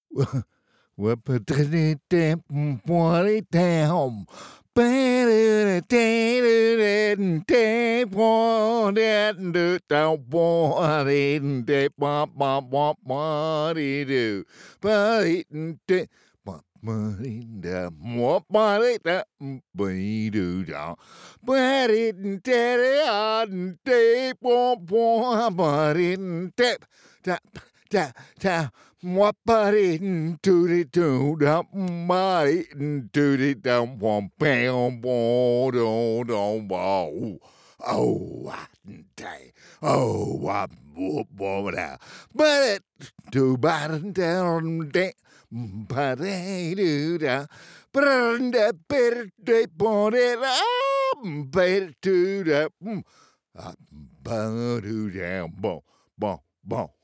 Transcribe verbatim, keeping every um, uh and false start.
What put the damn boy down? Better than tape on that do down boy in the bop bop bop body do. But it did. But in the more body that we do down. But it did on tape on boy, but in tape. Tap, tap, tap. What body to the two up body to the down one bam boom do do bow. Oh, I day. Oh, I whoop over there. But it to bottom down day. But they do that. But the better they put it up. Better to the. But do down boom, boom, boom.